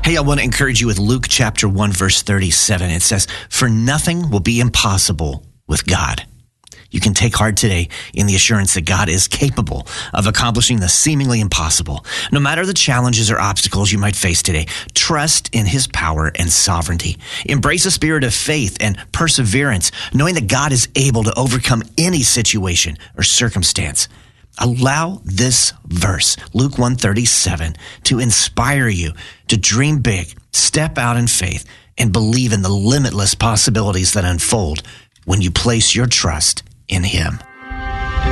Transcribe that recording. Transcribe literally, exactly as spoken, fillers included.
Hey, I want to encourage you with Luke chapter one, verse thirty-seven. It says, "For nothing will be impossible with God." You can take heart today in the assurance that God is capable of accomplishing the seemingly impossible. No matter the challenges or obstacles you might face today, trust in his power and sovereignty. Embrace a spirit of faith and perseverance, knowing that God is able to overcome any situation or circumstance. Allow this verse, Luke one thirty-seven, to inspire you to dream big, step out in faith, and believe in the limitless possibilities that unfold when you place your trust in him.